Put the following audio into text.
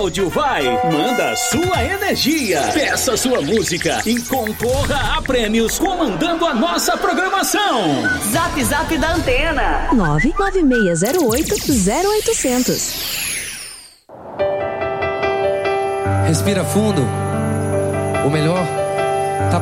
áudio vai. Manda sua energia. Peça sua música e concorra a prêmios comandando a nossa programação. Zap da Antena. 99608-0800. Respira fundo. O melhor